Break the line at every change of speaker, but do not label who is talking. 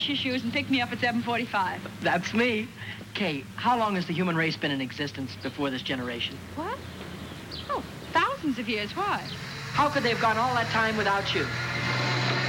your shoes and pick me up at 7:45.
That's me. Kay, how long has the human race been in existence before this generation?
What? Oh, thousands of years. Why?
How could they have gone all that time without you?